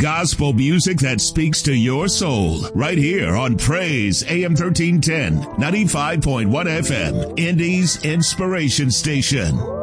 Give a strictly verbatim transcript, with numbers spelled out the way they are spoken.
Gospel music that speaks to your soul. Right here on Praise A M thirteen ten, ninety-five point one F M, Indy's Inspiration Station.